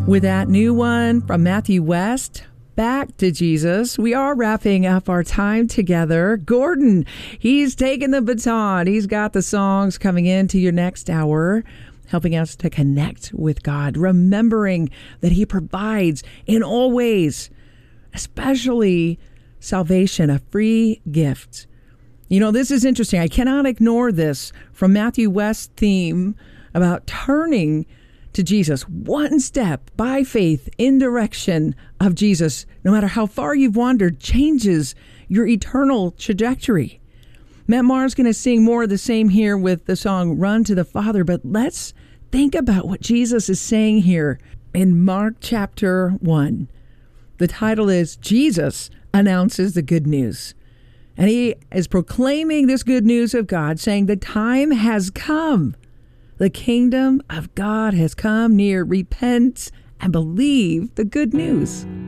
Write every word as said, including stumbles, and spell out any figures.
With that new one from Matthew West, Back to Jesus. We are wrapping up our time together. Gordon, he's taking the baton. He's got the songs coming into your next hour, helping us to connect with God, remembering that he provides in all ways, especially salvation, a free gift. You know, this is interesting. I cannot ignore this from Matthew West's theme about turning to Jesus, one step by faith in direction of Jesus, no matter how far you've wandered, changes your eternal trajectory. Matt Maher's going to sing more of the same here with the song Run to the Father, but let's think about what Jesus is saying here in Mark chapter one. The title is Jesus Announces the Good News. And he is proclaiming this good news of God, saying the time has come. The kingdom of God has come near. Repent and believe the good news.